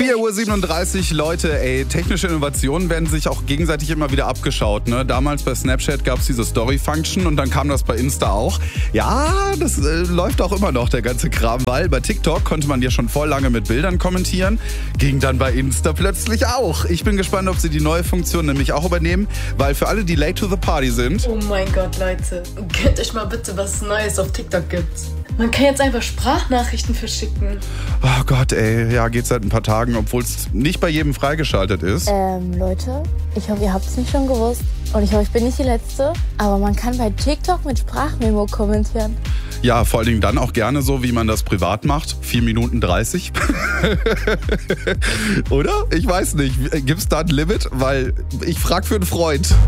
4:37 Uhr, Leute, ey, technische Innovationen werden sich auch gegenseitig immer wieder abgeschaut, ne? Damals bei Snapchat gab es diese Story-Function und dann kam das bei Insta auch. Ja, das läuft auch immer noch, der ganze Kram, weil bei TikTok konnte man ja schon voll lange mit Bildern kommentieren, ging dann bei Insta plötzlich auch. Ich bin gespannt, ob sie die neue Funktion nämlich auch übernehmen, weil für alle, die late to the party sind... Oh mein Gott, Leute, gönnt euch mal bitte, was es Neues auf TikTok gibt. Man kann jetzt einfach Sprachnachrichten verschicken. Oh Gott, ey, ja, geht seit ein paar Tagen, obwohl es nicht bei jedem freigeschaltet ist. Leute, ich hoffe, ihr habt es nicht schon gewusst. Und ich hoffe, ich bin nicht die Letzte. Aber man kann bei TikTok mit Sprachmemo kommentieren. Ja, vor allen Dingen dann auch gerne so, wie man das privat macht. 4:30 Oder? Ich weiß nicht. Gibt's da ein Limit? Weil ich frag für einen Freund.